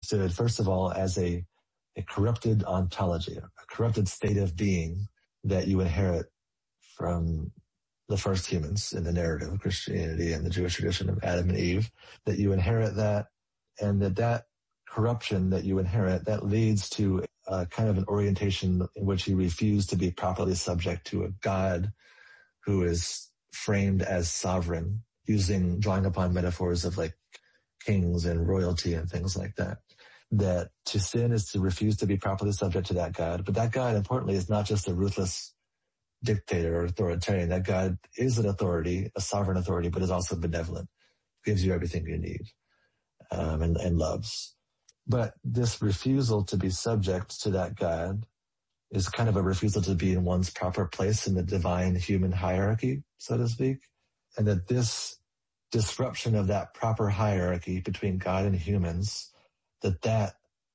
understood, first of all, as a corrupted ontology, a corrupted state of being that you inherit from the first humans in the narrative of Christianity and the Jewish tradition of Adam and Eve, that you inherit that, and that corruption that you inherit, that leads to a kind of an orientation in which you refuse to be properly subject to a God who is framed as sovereign, drawing upon metaphors of like kings and royalty and things like that. That to sin is to refuse to be properly subject to that God. But that God, importantly, is not just a ruthless dictator or authoritarian. That God is an authority, a sovereign authority, but is also benevolent, gives you everything you need, and loves. But this refusal to be subject to that God is kind of a refusal to be in one's proper place in the divine human hierarchy, so to speak. And that this disruption of that proper hierarchy between God and humans, that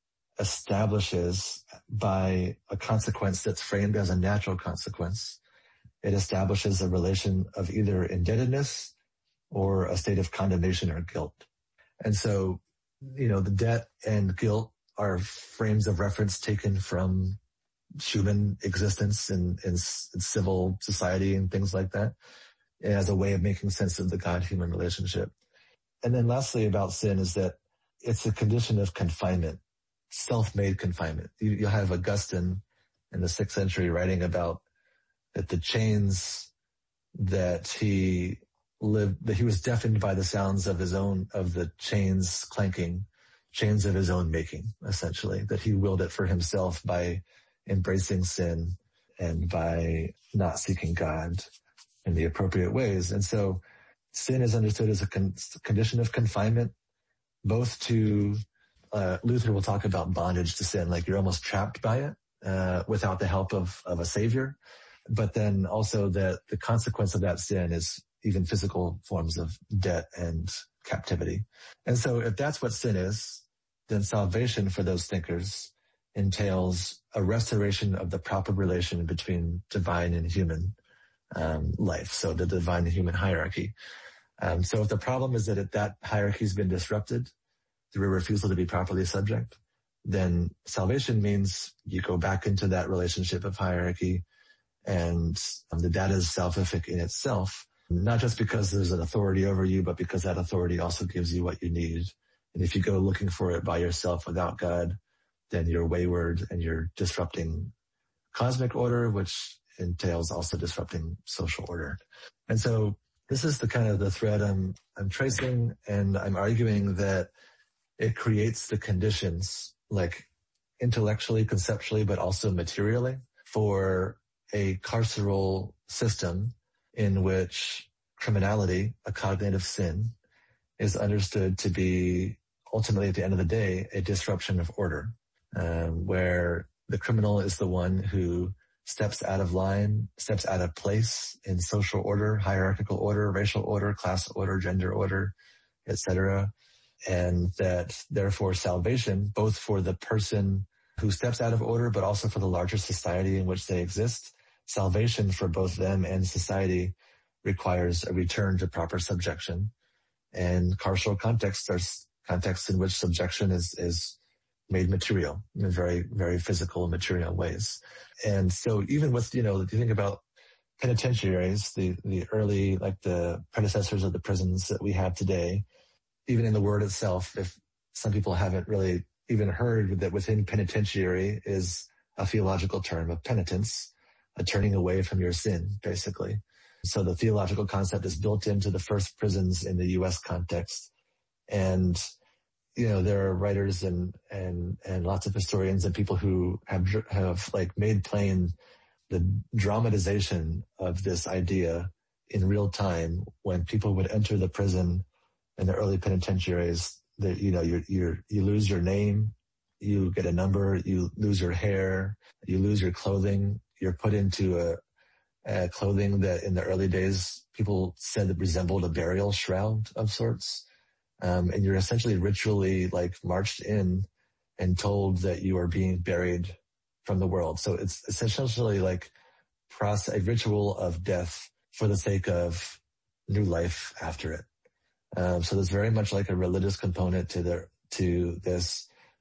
establishes by a consequence that's framed as a natural consequence. It establishes a relation of either indebtedness or a state of condemnation or guilt. And so, the debt and guilt are frames of reference taken from human existence in civil society and things like that, as a way of making sense of the God-human relationship. And then lastly about sin is that it's a condition of confinement, self-made confinement. You'll have Augustine in the 6th century writing about that the chains that he was deafened by the sounds of the chains clanking, chains of his own making, essentially, that he willed it for himself by embracing sin and by not seeking God in the appropriate ways. And so sin is understood as a condition of confinement, both to, Luther will talk about bondage to sin, like you're almost trapped by it, without the help of a savior. But then also that the consequence of that sin is even physical forms of debt and captivity. And so if that's what sin is, then salvation for those thinkers entails a restoration of the proper relation between divine and human life. So the divine and human hierarchy. So if the problem is that hierarchy has been disrupted through a refusal to be properly subject, then salvation means you go back into that relationship of hierarchy, and that is salvific in itself, not just because there's an authority over you, but because that authority also gives you what you need. And if you go looking for it by yourself without God, then you're wayward and you're disrupting cosmic order, which entails also disrupting social order. And so this is the kind of the thread I'm tracing, and I'm arguing that it creates the conditions, like intellectually, conceptually, but also materially, for a carceral system in which criminality, a cognitive sin, is understood to be ultimately at the end of the day a disruption of order, where the criminal is the one who steps out of line, steps out of place in social order, hierarchical order, racial order, class order, gender order, etc. And that therefore salvation, both for the person who steps out of order, but also for the larger society in which they exist, salvation for both them and society requires a return to proper subjection. And carceral contexts are contexts in which subjection is made material in very, very physical and material ways. And so even with, if you think about penitentiaries, the early, like the predecessors of the prisons that we have today, even in the word itself, if some people haven't really even heard that within penitentiary is a theological term of penitence, a turning away from your sin, basically. So the theological concept is built into the first prisons in the U.S. context. And, there are writers and lots of historians and people who have like made plain the dramatization of this idea in real time when people would enter the prison in the early penitentiaries. That, you lose your name, you get a number, you lose your hair, you lose your clothing, you're put into a clothing that in the early days people said that resembled a burial shroud of sorts. And you're essentially ritually like marched in and told that you are being buried from the world. So it's essentially like a ritual of death for the sake of new life after it. So there's very much like a religious component to this.